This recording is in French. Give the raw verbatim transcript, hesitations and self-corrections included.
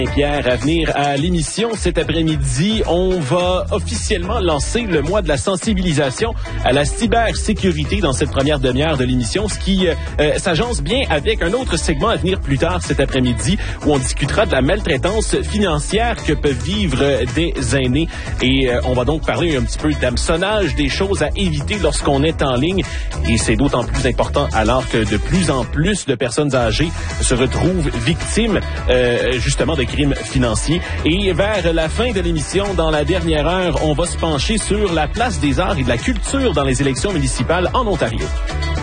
Pierre, à venir à l'émission cet après-midi, on va officiellement lancer le mois de la sensibilisation à la cybersécurité dans cette première demi-heure de l'émission, ce qui euh, s'agence bien avec un autre segment à venir plus tard cet après-midi où on discutera de la maltraitance financière que peuvent vivre des aînés. Et euh, on va donc parler un petit peu d'hameçonnage, des choses à éviter lorsqu'on est en ligne. Et c'est d'autant plus important alors que de plus en plus de personnes âgées se retrouvent victimes euh, justement de crimes financiers. Et vers la fin de l'émission, dans la dernière heure, on va se pencher sur la place des arts et de la culture dans les élections municipales en Ontario.